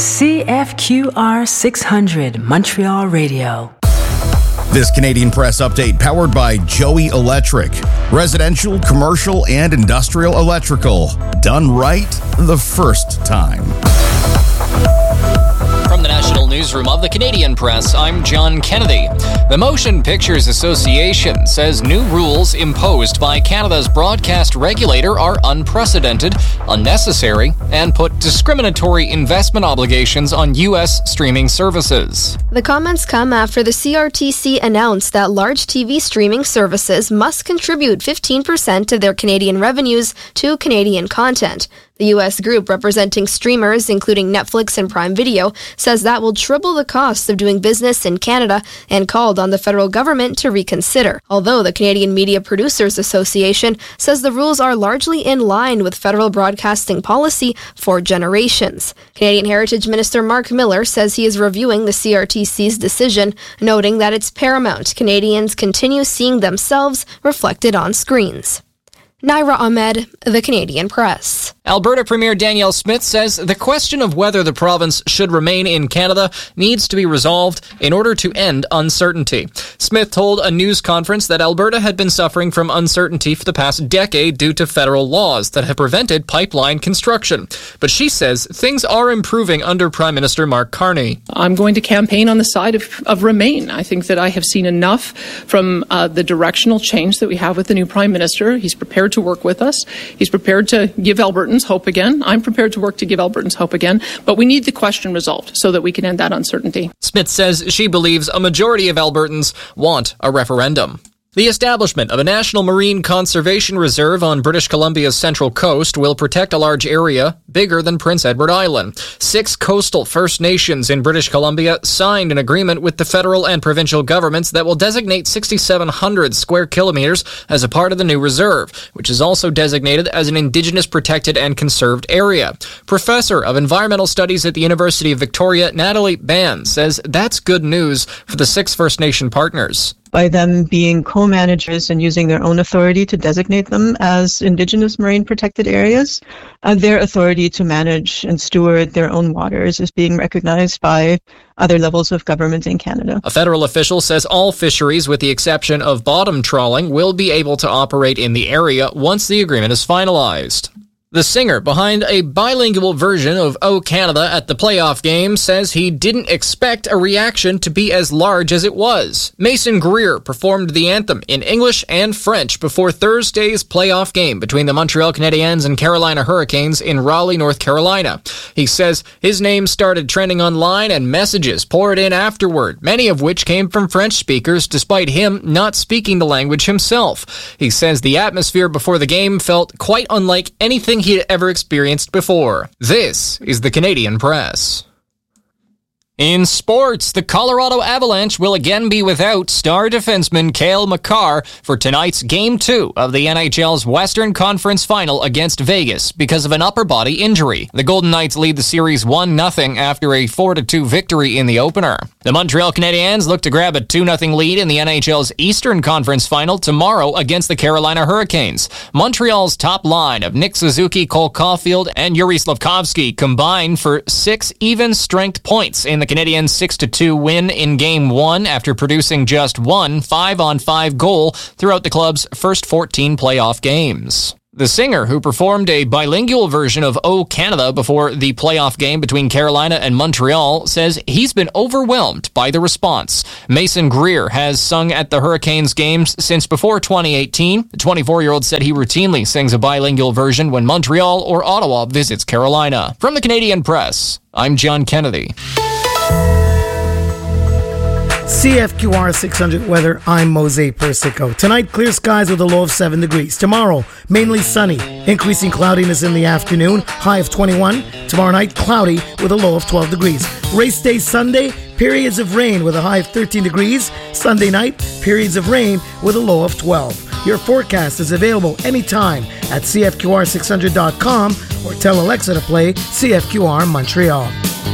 CFQR 600 Montreal Radio. This Canadian Press update powered by Joey Electric. Residential, commercial, and industrial electrical. Done right the first time. From the National Newsroom of the Canadian Press, I'm John Kennedy. The Motion Pictures Association says new rules imposed by Canada's broadcast regulator are unprecedented, unnecessary, and put discriminatory investment obligations on U.S. streaming services. The comments come after the CRTC announced that large TV streaming services must contribute 15% of their Canadian revenues to Canadian content. The U.S. group representing streamers, including Netflix and Prime Video, says that will triple the cost of doing business in Canada and called on the federal government to reconsider. Although the Canadian Media Producers Association says the rules are largely in line with federal broadcasting policy for generations. Canadian Heritage Minister Mark Miller says he is reviewing the CRTC's decision, noting that it's paramount Canadians continue seeing themselves reflected on screens. Naira Ahmed, The Canadian Press. Alberta Premier Danielle Smith says the question of whether the province should remain in Canada needs to be resolved in order to end uncertainty. Smith told a news conference that Alberta had been suffering from uncertainty for the past decade due to federal laws that have prevented pipeline construction. But she says things are improving under Prime Minister Mark Carney. I'm going to campaign on the side of Remain. I think that I have seen enough from the directional change that we have with the new Prime Minister. He's prepared to work with us. He's prepared to give Albertans hope again. I'm prepared to work to give Albertans hope again, but we need the question resolved so that we can end that uncertainty. Smith says she believes a majority of Albertans want a referendum. The establishment of a National Marine Conservation Reserve on British Columbia's central coast will protect a large area bigger than Prince Edward Island. 6 coastal First Nations in British Columbia signed an agreement with the federal and provincial governments that will designate 6,700 square kilometers as a part of the new reserve, which is also designated as an Indigenous protected and conserved area. Professor of Environmental Studies at the University of Victoria, Natalie Ban, says that's good news for the 6 First Nation partners. By them being co-managers and using their own authority to designate them as Indigenous marine protected areas, their authority to manage and steward their own waters is being recognized by other levels of government in Canada. A federal official says all fisheries, with the exception of bottom trawling, will be able to operate in the area once the agreement is finalized. The singer behind a bilingual version of O Canada at the playoff game says he didn't expect a reaction to be as large as it was. Mason Greer performed the anthem in English and French before Thursday's playoff game between the Montreal Canadiens and Carolina Hurricanes in Raleigh, North Carolina. He says his name started trending online and messages poured in afterward, many of which came from French speakers despite him not speaking the language himself. He says the atmosphere before the game felt quite unlike anything he had ever experienced before. This is the Canadian Press. In sports, the Colorado Avalanche will again be without star defenseman Cale Makar for tonight's Game 2 of the NHL's Western Conference Final against Vegas because of an upper body injury. The Golden Knights lead the series 1-0 after a 4-2 victory in the opener. The Montreal Canadiens look to grab a 2-0 lead in the NHL's Eastern Conference Final tomorrow against the Carolina Hurricanes. Montreal's top line of Nick Suzuki, Cole Caulfield, and Yuri Slafkovsky combined for 6 even-strength points in the Canadiens' 6-2 win in Game 1 after producing just one 5-on-5 goal throughout the club's first 14 playoff games. The singer, who performed a bilingual version of O Canada before the playoff game between Carolina and Montreal, says he's been overwhelmed by the response. Mason Greer has sung at the Hurricanes games since before 2018. The 24-year-old said he routinely sings a bilingual version when Montreal or Ottawa visits Carolina. From the Canadian Press, I'm John Kennedy. CFQR 600 weather, I'm Mose Persico. Tonight, clear skies with a low of 7 degrees. Tomorrow, mainly sunny, increasing cloudiness in the afternoon, high of 21. Tomorrow night, cloudy with a low of 12 degrees. Race day Sunday, periods of rain with a high of 13 degrees. Sunday night, periods of rain with a low of 12. Your forecast is available anytime at CFQR600.com or tell Alexa to play CFQR Montreal.